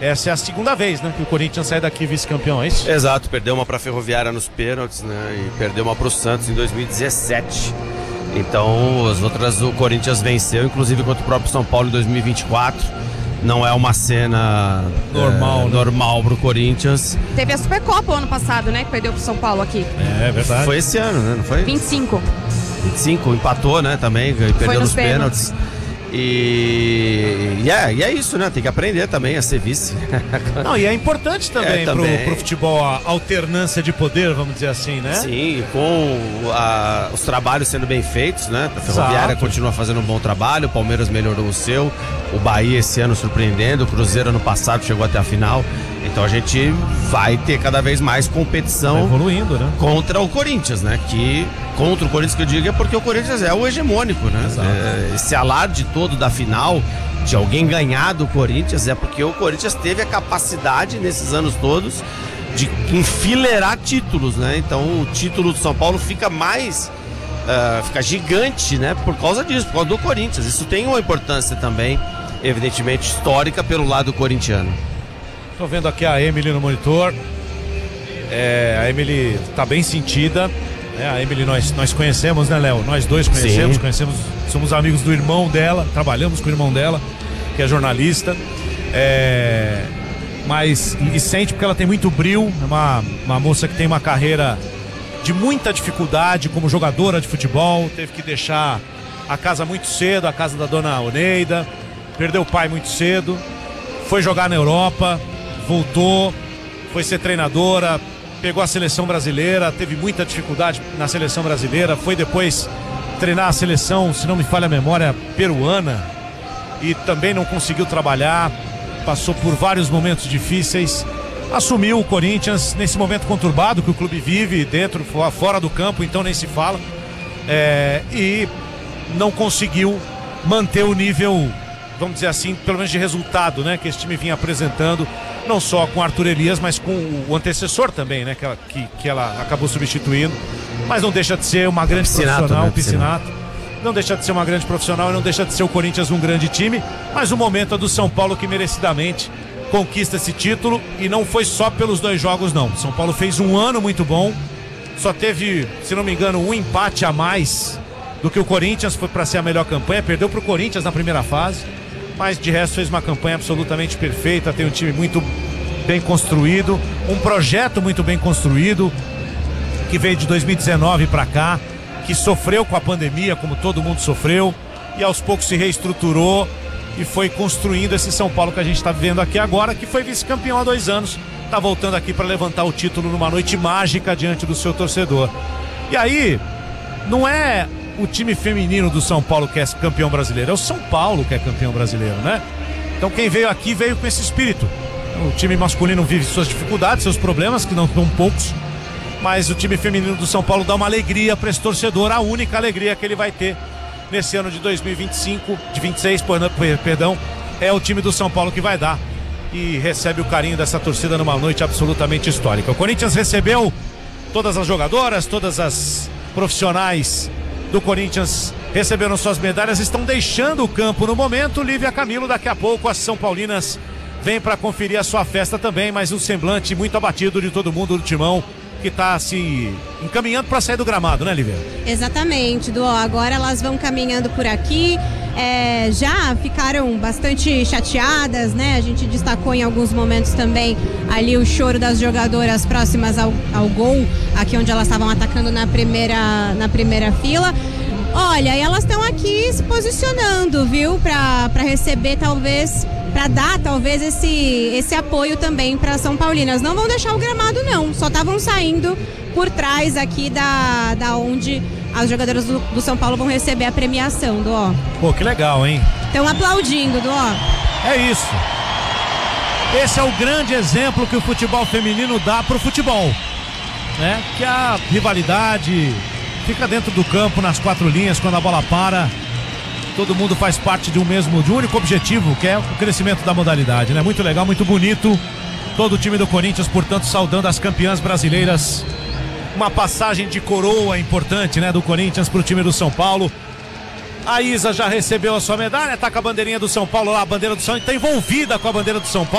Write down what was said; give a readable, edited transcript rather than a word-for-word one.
essa é a segunda vez, né, que o Corinthians sai daqui vice-campeão, é isso? Exato, perdeu uma pra Ferroviária nos pênaltis, né? E perdeu uma pro Santos em 2017. Então, as outras o Corinthians venceu, inclusive contra o próprio São Paulo em 2024. Não é uma cena normal pro Corinthians. Teve a Supercopa o ano passado, né? Que perdeu pro São Paulo aqui. É verdade. Foi esse ano, né? Não foi? 25. 25, empatou, né? Também, e perdeu nos pênaltis. E é isso, né? Tem que aprender também a ser vice. Não, e é importante também, pro futebol a alternância de poder, vamos dizer assim, né? Sim, com os trabalhos sendo bem feitos, né? A Ferroviária continua fazendo um bom trabalho, o Palmeiras melhorou o seu, o Bahia esse ano surpreendendo, o Cruzeiro ano passado chegou até a final. Então a gente vai ter cada vez mais competição, tá evoluindo, né? Contra o Corinthians, né? Contra o Corinthians que eu digo é porque o Corinthians é o hegemônico, né? Esse alarde todo da final, de alguém ganhar do Corinthians, é porque o Corinthians teve a capacidade nesses anos todos de enfileirar títulos, né? Então o título do São Paulo fica mais... fica gigante, né? Por causa disso, por causa do Corinthians. Isso tem uma importância também, evidentemente, histórica pelo lado corintiano. Tô vendo aqui a Emily no monitor. A Emily tá bem sentida. A Emily nós conhecemos, né, Léo? Nós dois conhecemos, somos amigos do irmão dela, trabalhamos com o irmão dela, que é jornalista. Mas sente porque ela tem muito brio, é uma moça que tem uma carreira de muita dificuldade como jogadora de futebol, teve que deixar a casa muito cedo, a casa da dona Oneida, perdeu o pai muito cedo, foi jogar na Europa, voltou, foi ser treinadora, pegou a seleção brasileira, teve muita dificuldade na seleção brasileira, foi depois treinar a seleção, se não me falha a memória, peruana, e também não conseguiu trabalhar, passou por vários momentos difíceis, assumiu o Corinthians nesse momento conturbado que o clube vive, dentro, fora do campo, então nem se fala, e não conseguiu manter o nível, vamos dizer assim, pelo menos de resultado, né, que esse time vinha apresentando, não só com o Arthur Elias, mas com o antecessor também, né, que ela acabou substituindo, mas não deixa de ser uma grande profissional, o Piscinato, não deixa de ser uma grande profissional e não deixa de ser o Corinthians um grande time, mas o momento é do São Paulo que merecidamente conquista esse título, e não foi só pelos 2 jogos não, São Paulo fez um ano muito bom, só teve, se não me engano, um empate a mais do que o Corinthians, foi para ser a melhor campanha, perdeu para o Corinthians na primeira fase, mas de resto fez uma campanha absolutamente perfeita, tem um time muito bem construído, um projeto muito bem construído, que veio de 2019 para cá, que sofreu com a pandemia, como todo mundo sofreu, e aos poucos se reestruturou e foi construindo esse São Paulo que a gente está vivendo aqui agora, que foi vice-campeão há 2 anos, está voltando aqui para levantar o título numa noite mágica diante do seu torcedor. E aí, não é o time feminino do São Paulo que é campeão brasileiro, é o São Paulo que é campeão brasileiro, né? Então quem veio aqui veio com esse espírito. O time masculino vive suas dificuldades, seus problemas, que não são poucos, mas o time feminino do São Paulo dá uma alegria para esse torcedor, a única alegria que ele vai ter nesse ano de 2025, de 26, perdão, é o time do São Paulo que vai dar e recebe o carinho dessa torcida numa noite absolutamente histórica. O Corinthians recebeu todas as jogadoras, todas as profissionais do Corinthians receberam suas medalhas, estão deixando o campo no momento. Lívia Camilo, daqui a pouco as São Paulinas vêm para conferir a sua festa também, mas um semblante muito abatido de todo mundo do timão, que está se encaminhando para sair do gramado, né, Lívia? Exatamente, agora elas vão caminhando por aqui, já ficaram bastante chateadas, né? A gente destacou em alguns momentos também ali o choro das jogadoras próximas ao gol, aqui onde elas estavam atacando na primeira fila. Olha, e elas estão aqui se posicionando, viu? Para receber para dar talvez esse apoio também para São Paulinas. Não vão deixar o gramado não, só estavam saindo por trás aqui da onde as jogadoras do São Paulo vão receber a premiação, Pô, que legal, hein? Estão aplaudindo, É isso. Esse é o grande exemplo que o futebol feminino dá pro futebol, né? Que a rivalidade fica dentro do campo, nas 4 linhas, quando a bola para, todo mundo faz parte de um único objetivo, que é o crescimento da modalidade, né? Muito legal, muito bonito. Todo o time do Corinthians, portanto, saudando as campeãs brasileiras. Uma passagem de coroa importante, né, do Corinthians pro time do São Paulo. A Isa já recebeu a sua medalha, tá com a bandeirinha do São Paulo lá, a bandeira do São Paulo, tá envolvida com a bandeira do São Paulo.